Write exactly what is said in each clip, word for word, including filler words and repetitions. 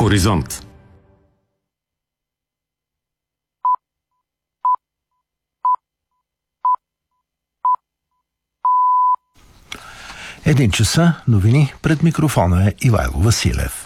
Хоризонт. Един часа, новини, пред микрофона е Ивайло Василев.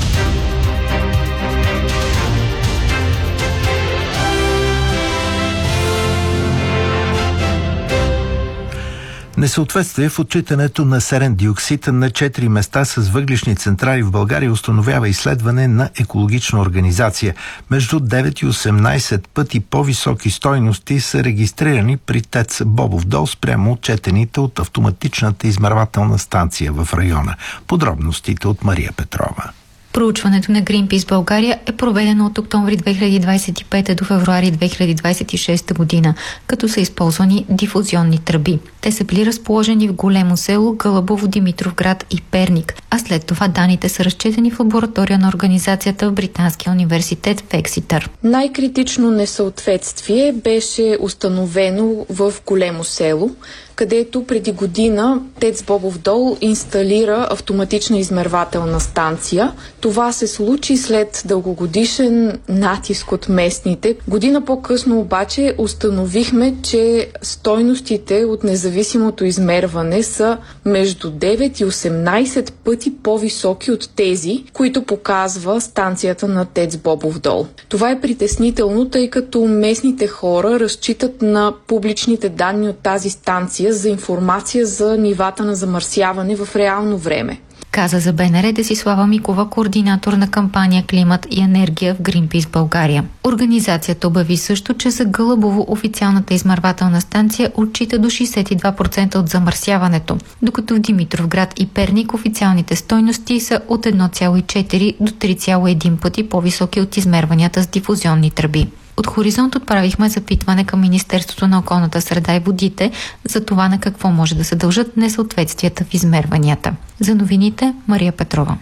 Несъответствие в отчитането на серен диоксид на четири места с въглищни централи в България установява изследване на екологична организация. Между девет и осемнайсет пъти по-високи стойности са регистрирани при ТЕЦ Бобов дол спрямо отчетените от автоматичната измервателна станция в района. Подробностите от Мария Петрова. Проучването на Greenpeace България е проведено от октомври две хиляди двайсет и пета до февруари две хиляди двайсет и шеста година, като са използвани дифузионни тръби. Те са били разположени в Големо село, Гълъбово, Димитровград и Перник, а след това данните са разчетени в лаборатория на организацията в Британския университет в Екситър. Най-критично несъответствие беше установено в Големо село, където преди година ТЕЦ Бобов дол инсталира автоматична измервателна станция. Това се случи след дългогодишен натиск от местните. Година по-късно обаче установихме, че стойностите от независимото измерване са между девет и осемнайсет пъти по-високи от тези, които показва станцията на ТЕЦ Бобов дол. Това е притеснително, тъй като местните хора разчитат на публичните данни от тази станция за информация за нивата на замърсяване в реално време. Каза за БНР Десислава Микова, координатор на кампания Климат и енергия в Greenpeace България. Организацията обяви също, че за Гълъбово официалната измервателна станция отчита до шейсет и два процента от замърсяването, докато в Димитровград и Перник официалните стойности са от едно цяло и четири до три цяло и един пъти по-високи от измерванията с дифузионни тръби. От Хоризонт отправихме запитване към Министерството на околната среда и водите за това на какво може да се дължат несъответствията в измерванията. За новините Мария Петрова.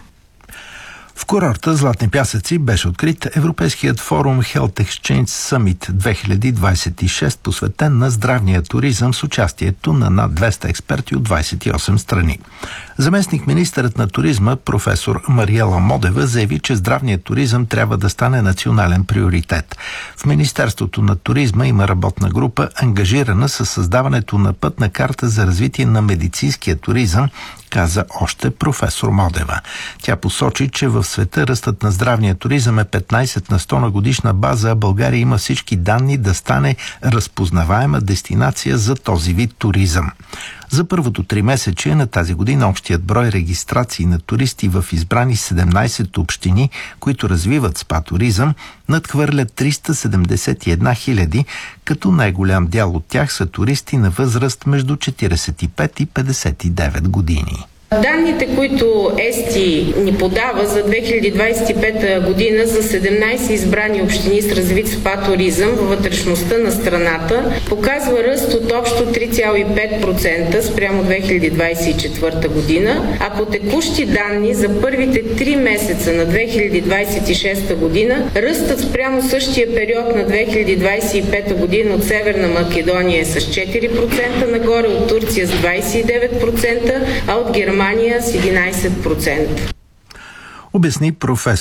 В курорта Златни пясъци беше открит Европейският форум Health Exchange Summit две хиляди двайсет и шеста, посветен на здравния туризъм с участието на над двеста експерти от двайсет и осем страни. Заместник министърът на туризма професор Мариела Модева заяви, че здравният туризъм трябва да стане национален приоритет. В Министерството на туризма има работна група, ангажирана с създаването на пътна карта за развитие на медицинския туризъм, каза още професор Модева. Тя посочи, че в света ръстът на здравния туризъм е петнайсет на сто на годишна база, а България има всички данни да стане разпознаваема дестинация за този вид туризъм. За първото тримесечие на тази година общият брой регистрации на туристи в избрани седемнайсет общини, които развиват спа туризъм, надхвърлят триста седемдесет и една хиляди, като най-голям дял от тях са туристи на възраст между четирийсет и пет и петдесет и девет години. Данните, които ЕСТИ ни подава за две хиляди двайсет и пета година за седемнайсет избрани общини с развит спа туризъм във вътрешността на страната, показва ръст от общо три цяло и пет процента спрямо две хиляди двайсет и четвърта година, а по текущи данни за първите три месеца на две хиляди двайсет и шеста година ръстът спрямо същия период на две хиляди двайсет и пета година от Северна Македония е с четири процента нагоре, от Турция с двайсет и девет процента, а от Германия с единайсет процента. Обясни професор